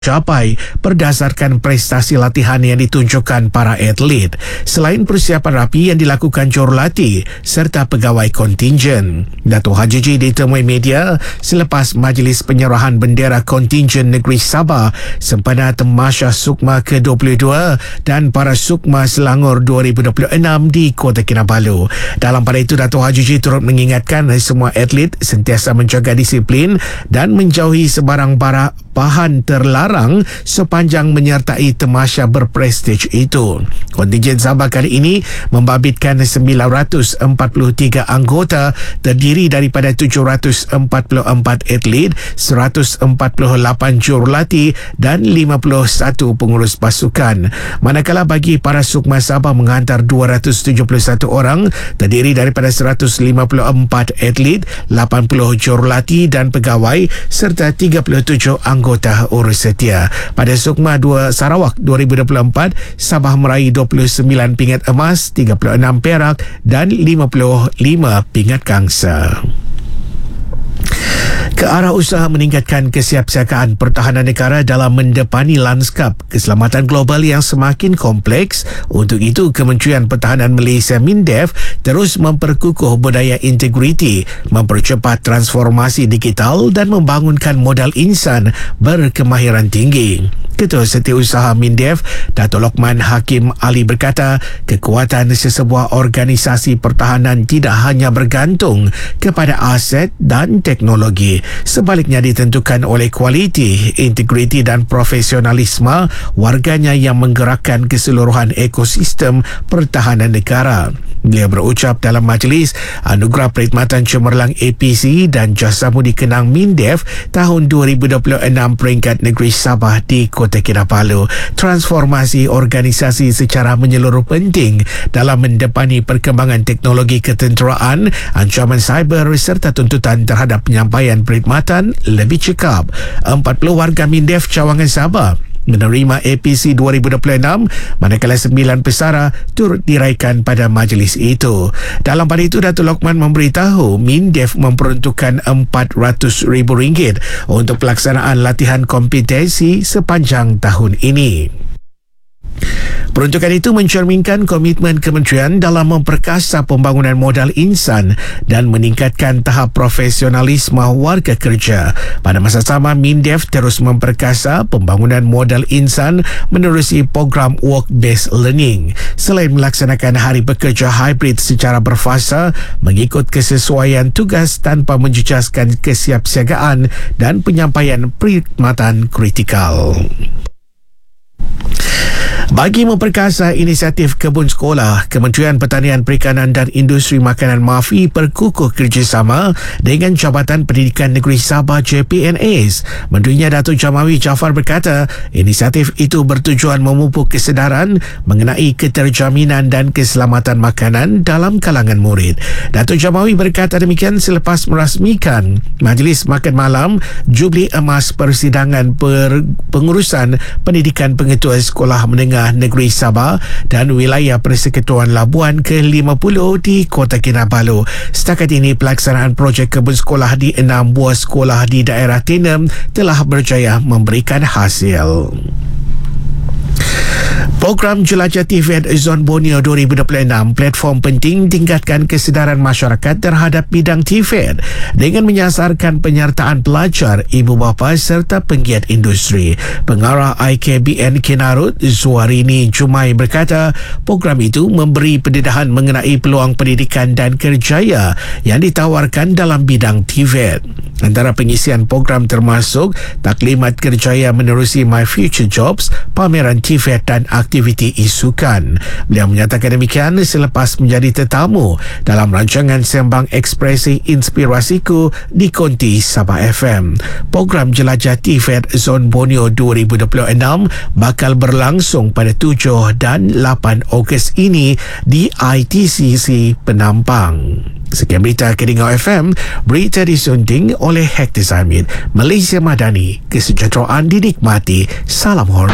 capai berdasarkan prestasi latihan yang ditunjukkan para atlet. Selain persiapan rapi yang dilakukan jurulatih serta pegawai kontingen, Dato' Haji G ditemui media selepas majlis penyerahan bendera kontingen negeri Sabah sempena Tamasya Sukma ke-22 dan Para Sukma Selangor 2026 di Kota Kinabalu. Dalam pada itu, Dato' Haji G turut mengingatkan semua atlet sentiasa menjaga disiplin dan menjauhi sebarang bahan terlarang sepanjang menyertai tamasya berprestij itu. Kontingen Sabah kali ini membabitkan 943 anggota terdiri daripada 744 atlet, 148 jurulatih dan 51 pengurus pasukan. Manakala bagi Para Sukma Sabah menghantar 271 orang terdiri daripada 154 atlet, 80 jurulatih dan pegawai serta 37 anggota urus setia. Pada Sukma 2 Sarawak 2024, Sabah meraih 29 pingat emas, 36 perak dan 55 pingat gangsa. Ke arah usaha meningkatkan kesiapsiagaan pertahanan negara dalam mendepani lanskap keselamatan global yang semakin kompleks. Untuk itu, Kementerian Pertahanan Malaysia MINDEF terus memperkukuh budaya integriti, mempercepat transformasi digital dan membangunkan modal insan berkemahiran tinggi. Ketua Setiausaha MINDEF, Dato' Lokman Hakim Ali berkata, kekuatan sesebuah organisasi pertahanan tidak hanya bergantung kepada aset dan teknologi. Sebaliknya ditentukan oleh kualiti, integriti dan profesionalisme warganya yang menggerakkan keseluruhan ekosistem pertahanan negara. Beliau berucap dalam majlis Anugerah Perkhidmatan Cemerlang APC dan Jasa Budi Kenang MINDEF tahun 2026 peringkat negeri Sabah di Kota Kinabalu. Transformasi organisasi secara menyeluruh penting dalam mendepani perkembangan teknologi ketenteraan, ancaman cyber serta tuntutan terhadap penyampaian perkhidmatan lebih cekap. 40 warga MINDEF cawangan Sabah menerima APC 2026, manakala 9 pesara turut diraikan pada majlis itu. Dalam pada itu, Dato' Lokman memberitahu MINDEF memperuntukkan RM400,000 untuk pelaksanaan latihan kompetensi sepanjang tahun ini. Peruntukan itu mencerminkan komitmen kementerian dalam memperkasa pembangunan modal insan dan meningkatkan tahap profesionalisme warga kerja. Pada masa sama, MINDEF terus memperkasa pembangunan modal insan menerusi program work-based learning. Selain melaksanakan hari bekerja hybrid secara berfasa mengikut kesesuaian tugas tanpa menjejaskan kesiapsiagaan dan penyampaian perkhidmatan kritikal. Bagi memperkasa inisiatif kebun sekolah, Kementerian Pertanian Perikanan dan Industri Makanan MAFI berkukuh kerjasama dengan Jabatan Pendidikan Negeri Sabah JPNS. Menterinya Datuk Jamawi Jaafar berkata, inisiatif itu bertujuan memupuk kesedaran mengenai keterjaminan dan keselamatan makanan dalam kalangan murid. Datuk Jamawi berkata demikian selepas merasmikan Majlis Makan Malam Jubli Emas Persidangan Pengurusan Pendidikan Pengetua Sekolah Menengah Negeri Sabah dan Wilayah Persekutuan Labuan ke-50 di Kota Kinabalu. Setakat ini, pelaksanaan projek kebun sekolah di 6 buah sekolah di daerah Tenem telah berjaya memberikan hasil. Program Jelajah TVET Zon Borneo 2026, platform penting tingkatkan kesedaran masyarakat terhadap bidang TVET dengan menyasarkan penyertaan pelajar, ibu bapa serta penggiat industri. Pengarah IKBN Kinarut, Zuarini Jumai berkata, program itu memberi pendedahan mengenai peluang pendidikan dan kerjaya yang ditawarkan dalam bidang TVET. Antara pengisian program termasuk taklimat kerjaya menerusi My Future Jobs, pameran TVET dan aktiviti isukan. Beliau menyatakan demikian selepas menjadi tetamu dalam rancangan Sembang Ekspresi Inspirasiku di Konti Sabah FM. Program Jelajah TVET Zon Borneo 2026 bakal berlangsung pada 7 dan 8 Ogos ini di ITCC Penampang. Sekian berita Kedingau FM, berita disunting oleh Hekti Zamid. Malaysia Madani, kesejahteraan dinikmati. Salam hormat.